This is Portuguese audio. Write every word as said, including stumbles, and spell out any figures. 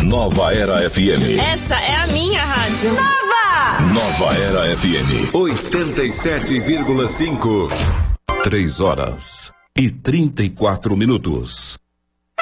Nova Era F M. Essa é a minha rádio. Nova! Nova Era F M. oitenta e sete vírgula cinco. Três horas e trinta e quatro minutos.